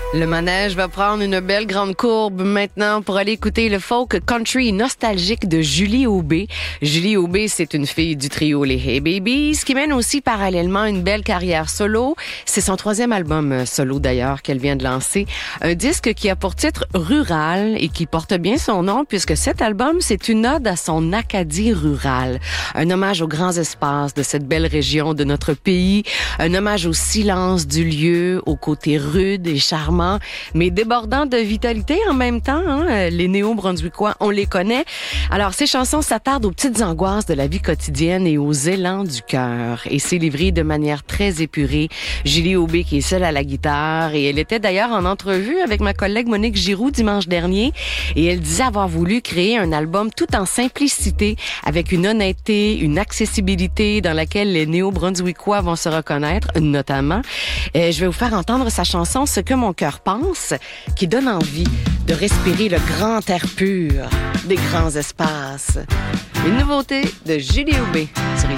Le manège va prendre une belle grande courbe maintenant pour aller écouter le folk country nostalgique de Julie Aubé. Julie Aubé, c'est une fille du trio Les Hey Babies qui mène aussi parallèlement une belle carrière solo. C'est son 3e album solo d'ailleurs qu'elle vient de lancer. Un disque qui a pour titre Rural et qui porte bien son nom puisque cet album, c'est une ode à son Acadie rurale. Un hommage aux grands espaces de cette belle région de notre pays. Un hommage au silence du lieu, au côté rude et charmant, mais débordant de vitalité en même temps. Les néo-brunswickois, on les connaît. Alors, ces chansons s'attardent aux petites angoisses de la vie quotidienne et aux élans du cœur. Et c'est livré de manière très épurée. Julie Aubé qui est seule à la guitare. Et elle était d'ailleurs en entrevue avec ma collègue Monique Giroux dimanche dernier. Et elle disait avoir voulu créer un album tout en simplicité, avec une honnêteté, une accessibilité dans laquelle les néo-brunswickois vont se reconnaître, notamment. Je vais vous faire entendre sa chanson « Ce que mon cœur pense », qui donne envie de respirer le grand air pur des grands espaces. Une nouveauté de Julie Aubé sur